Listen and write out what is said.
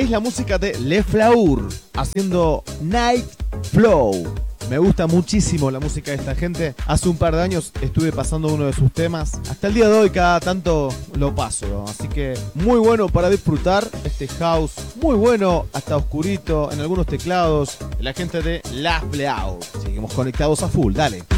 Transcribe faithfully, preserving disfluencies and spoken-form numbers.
es la música de Le Fleur haciendo Night Flow. Me gusta muchísimo la música de esta gente. Hace un par de años estuve pasando uno de sus temas. Hasta el día de hoy cada tanto lo paso. Así que muy bueno para disfrutar este house. Muy bueno, hasta oscurito, en algunos teclados. La gente de La Fleur. Seguimos conectados a full, dale.